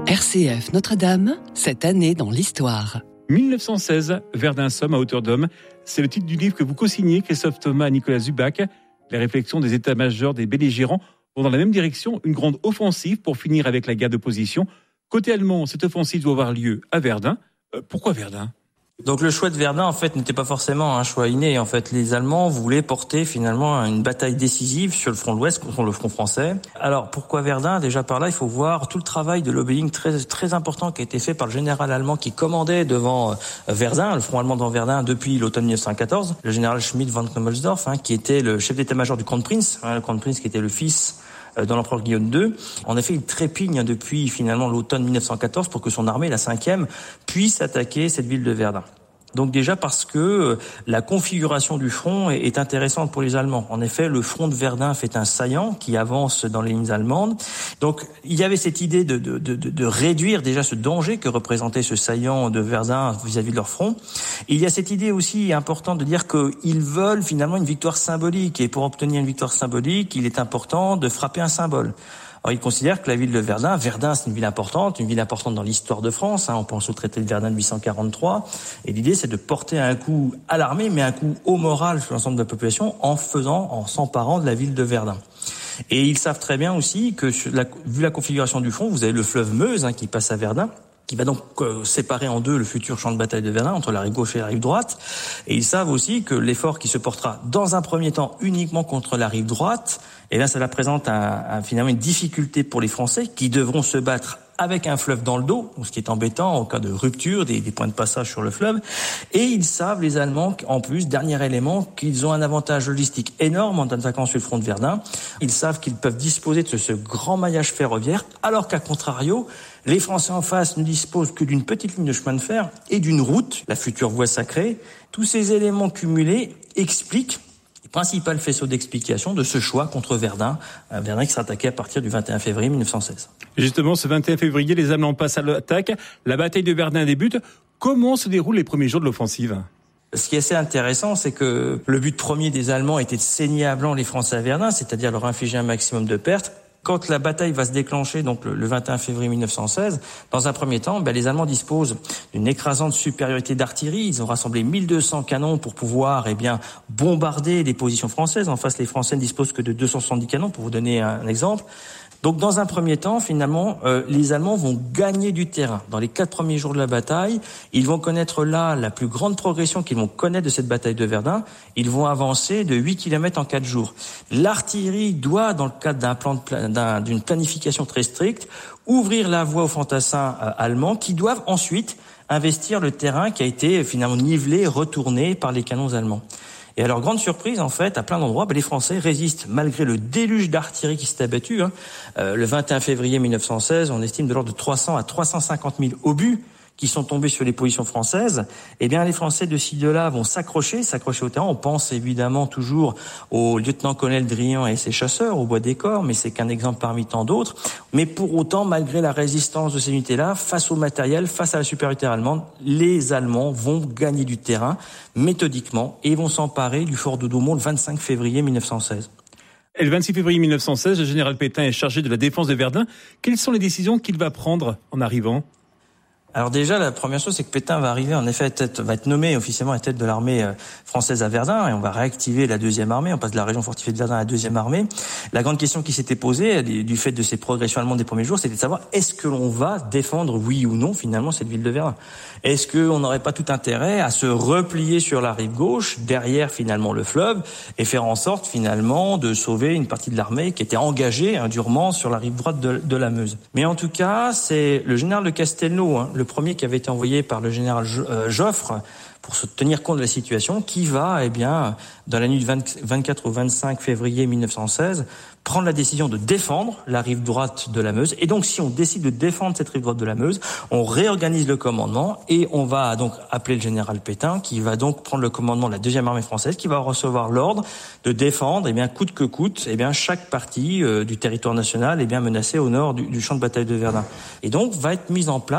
RCF Notre-Dame, cette année dans l'histoire. 1916, Verdun-Somme à hauteur d'homme, c'est le titre du livre que vous co-signez, Christophe Thomas et Nicolas Zubac. Les réflexions des états-majors des belligérants vont dans la même direction, une grande offensive pour finir avec la guerre de position. Côté allemand, cette offensive doit avoir lieu à Verdun. Pourquoi Verdun ? Donc le choix de Verdun, en fait, n'était pas forcément un choix inné. En fait, les Allemands voulaient porter finalement une bataille décisive sur le front de l'Ouest contre le front français. Alors pourquoi Verdun ? Déjà par là, il faut voir tout le travail de lobbying très important qui a été fait par le général allemand qui commandait devant Verdun, le front allemand devant Verdun depuis l'automne 1914, le général Schmidt von Knummelsdorff, qui était le chef d'état-major du Kronprinz, le Kronprinz qui était le fils dans l'empereur Guillaume II. En effet, il trépigne depuis finalement l'automne 1914 pour que son armée, la 5e, puisse attaquer cette ville de Verdun. Donc déjà parce que la configuration du front est intéressante pour les Allemands. En effet, le front de Verdun fait un saillant qui avance dans les lignes allemandes. Donc il y avait cette idée de réduire déjà ce danger que représentait ce saillant de Verdun vis-à-vis de leur front. Et il y a cette idée aussi importante de dire qu'ils veulent finalement une victoire symbolique. Et pour obtenir une victoire symbolique, il est important de frapper un symbole. Alors, ils considèrent que la ville de Verdun, c'est une ville importante dans l'histoire de France. On pense au traité de Verdun de 1843. Et l'idée, c'est de porter un coup à l'armée, mais un coup au moral sur l'ensemble de la population en s'emparant de la ville de Verdun. Et ils savent très bien aussi que, vu la configuration du front, vous avez le fleuve Meuse qui passe à Verdun, qui va donc séparer en deux le futur champ de bataille de Verdun entre la rive gauche et la rive droite. Et ils savent aussi que l'effort qui se portera dans un premier temps uniquement contre la rive droite, et là ça présente finalement une difficulté pour les Français qui devront se battre avec un fleuve dans le dos, ce qui est embêtant en cas de rupture des points de passage sur le fleuve. Et ils savent, les Allemands, en plus, dernier élément, qu'ils ont un avantage logistique énorme en attaquant sur le front de Verdun. Ils savent qu'ils peuvent disposer de ce grand maillage ferroviaire, alors qu'à contrario, les Français en face ne disposent que d'une petite ligne de chemin de fer et d'une route, la future voie sacrée. Tous ces éléments cumulés expliquent le principal faisceau d'explication de ce choix contre Verdun. Verdun qui sera attaqué à partir du 21 février 1916. Justement, ce 21 février, les Allemands passent à l'attaque. La bataille de Verdun débute. Comment se déroulent les premiers jours de l'offensive ? Ce qui est assez intéressant, c'est que le but premier des Allemands était de saigner à blanc les Français à Verdun, c'est-à-dire leur infliger un maximum de pertes. Quand la bataille va se déclencher, donc le 21 février 1916, dans un premier temps, les Allemands disposent d'une écrasante supériorité d'artillerie. Ils ont rassemblé 1200 canons pour pouvoir, bombarder les positions françaises. En face, les Français ne disposent que de 270 canons, pour vous donner un exemple. Donc, dans un premier temps, finalement, les Allemands vont gagner du terrain. Dans les 4 premiers jours de la bataille, ils vont connaître là la plus grande progression qu'ils vont connaître de cette bataille de Verdun. Ils vont avancer de 8 km en 4 jours. L'artillerie doit, dans le cadre d'une planification très stricte, ouvrir la voie aux fantassins allemands qui doivent ensuite investir le terrain qui a été finalement nivelé, retourné par les canons allemands. Et à leur grande surprise, en fait, à plein d'endroits, les Français résistent malgré le déluge d'artillerie qui s'est abattu. Le 21 février 1916, on estime de l'ordre de 300 à 350 000 obus qui sont tombés sur les positions françaises. Les Français de ci, de là vont s'accrocher au terrain. On pense évidemment toujours au lieutenant-colonel Drian et ses chasseurs au Bois des Corps, mais c'est qu'un exemple parmi tant d'autres. Mais pour autant, malgré la résistance de ces unités-là, face au matériel, face à la supériorité allemande, les Allemands vont gagner du terrain méthodiquement et vont s'emparer du fort de Douaumont le 25 février 1916. Et le 26 février 1916, le général Pétain est chargé de la défense de Verdun. Quelles sont les décisions qu'il va prendre en arrivant ? Alors déjà, la première chose, c'est que Pétain va arriver, en effet, va être nommé officiellement à la tête de l'armée française à Verdun, et on va réactiver la 2e armée. On passe de la région fortifiée de Verdun à la 2e armée. La grande question qui s'était posée, du fait de ces progressions allemandes des premiers jours, c'était de savoir, est-ce que l'on va défendre, oui ou non, finalement, cette ville de Verdun ? Est-ce qu'on n'aurait pas tout intérêt à se replier sur la rive gauche, derrière, finalement, le fleuve, et faire en sorte, finalement, de sauver une partie de l'armée qui était engagée, durement, sur la rive droite de la Meuse. Mais en tout cas, c'est le général de Castelnau, le premier qui avait été envoyé par le général Joffre pour se tenir compte de la situation, qui va, dans la nuit du 24 au 25 février 1916, prendre la décision de défendre la rive droite de la Meuse. Et donc, si on décide de défendre cette rive droite de la Meuse, on réorganise le commandement et on va donc appeler le général Pétain, qui va donc prendre le commandement de la 2e armée française, qui va recevoir l'ordre de défendre, coûte que coûte, chaque partie du territoire national menacée au nord du champ de bataille de Verdun. Et donc, va être mise en place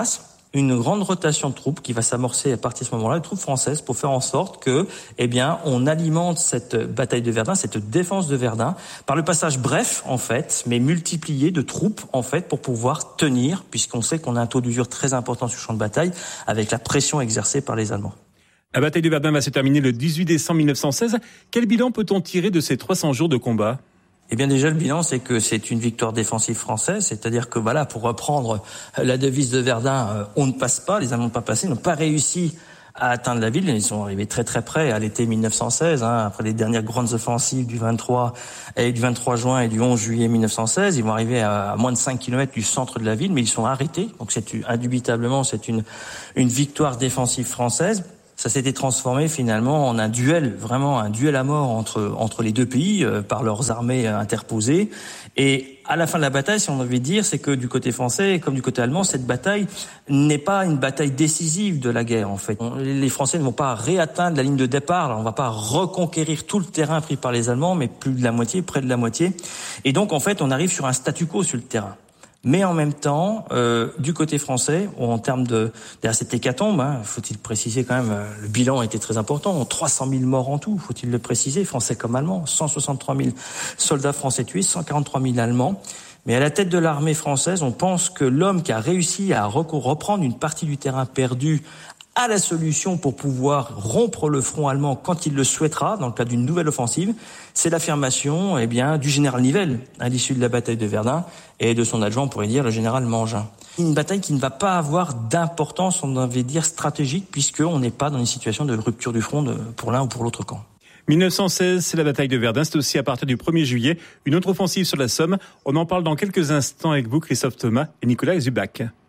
une grande rotation de troupes qui va s'amorcer à partir de ce moment-là, les troupes françaises, pour faire en sorte que, on alimente cette bataille de Verdun, cette défense de Verdun, par le passage bref, en fait, mais multiplié de troupes, en fait, pour pouvoir tenir, puisqu'on sait qu'on a un taux d'usure très important sur le champ de bataille, avec la pression exercée par les Allemands. La bataille de Verdun va se terminer le 18 décembre 1916. Quel bilan peut-on tirer de ces 300 jours de combat ? Déjà, le bilan, c'est que c'est une victoire défensive française, c'est-à-dire que pour reprendre la devise de Verdun, on ne passe pas, les Allemands n'ont pas passé, n'ont pas réussi à atteindre la ville. Ils sont arrivés très très près à l'été 1916, après les dernières grandes offensives du 23 juin et du 11 juillet 1916. Ils vont arriver à moins de 5 km du centre de la ville, mais ils sont arrêtés. Donc indubitablement, c'est une victoire défensive française. Ça s'était transformé finalement en un duel à mort entre les deux pays par leurs armées interposées. Et à la fin de la bataille, si on devait dire, c'est que du côté français comme du côté allemand, cette bataille n'est pas une bataille décisive de la guerre en fait. Les Français ne vont pas réatteindre la ligne de départ, alors on va pas reconquérir tout le terrain pris par les Allemands, mais plus de la moitié, près de la moitié. Et donc en fait, on arrive sur un statu quo sur le terrain. Mais en même temps, du côté français, en termes derrière cette hécatombe, faut-il préciser quand même, le bilan a été très important, 300 000 morts en tout, faut-il le préciser, français comme allemands, 163 000 soldats français tués, 143 000 allemands. Mais à la tête de l'armée française, on pense que l'homme qui a réussi à reprendre une partie du terrain perdu à la solution pour pouvoir rompre le front allemand quand il le souhaitera, dans le cadre d'une nouvelle offensive, c'est l'affirmation du général Nivelle à l'issue de la bataille de Verdun et de son adjoint, on pourrait dire, le général Mangin. Une bataille qui ne va pas avoir d'importance, on devait dire, stratégique, puisqu'on n'est pas dans une situation de rupture du front pour l'un ou pour l'autre camp. 1916, c'est la bataille de Verdun. C'est aussi à partir du 1er juillet, une autre offensive sur la Somme. On en parle dans quelques instants avec vous, Christophe Thomas et Nicolas Zubac.